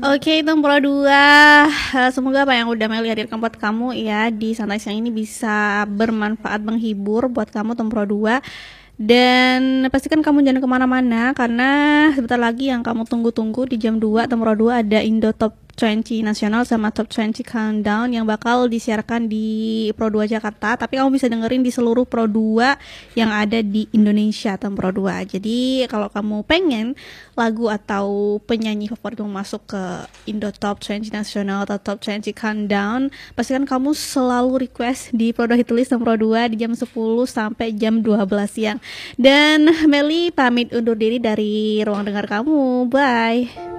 Oke, Tempura 2. Semoga apa yang udah Meli hadirkan buat kamu ya di santai siang ini bisa bermanfaat, menghibur buat kamu Tempura 2. Dan pastikan kamu jangan kemana-mana karena sebentar lagi yang kamu tunggu-tunggu di jam 2 Tempura 2 ada Indo Top 20 Nasional sama Top 20 Countdown yang bakal disiarkan di Pro 2 Jakarta. Tapi kamu bisa dengerin di seluruh Pro 2 yang ada di Indonesia Tempura 2. Jadi kalau kamu pengen lagu atau penyanyi favoritmu masuk ke Indo Top 20 Nasional atau Top 20 Countdown, pastikan kamu selalu request di Pro 2 Hitlist Tempura 2 di jam 10 sampai jam 12 siang. Dan Meli pamit undur diri dari ruang dengar kamu. Bye.